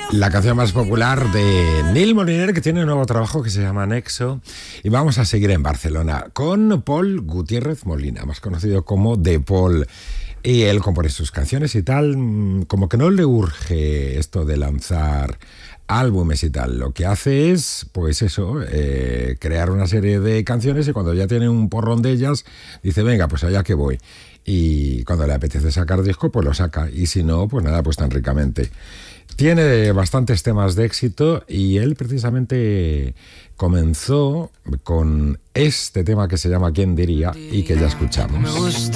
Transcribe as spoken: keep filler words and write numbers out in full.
La canción más popular de Nil Moliner, que tiene un nuevo trabajo que se llama Nexo. Y vamos a seguir en Barcelona con Pol Gutiérrez Molina, más conocido como The Pol. Y él compone sus canciones y tal, como que no le urge esto de lanzar álbumes y tal. Lo que hace es, pues eso, eh, crear una serie de canciones y cuando ya tiene un porrón de ellas, dice, venga, pues allá que voy. Y cuando le apetece sacar disco, pues lo saca. Y si no, pues nada, pues tan ricamente. Tiene bastantes temas de éxito y él precisamente comenzó con este tema que se llama ¿Quién diría? Y que ya escuchamos.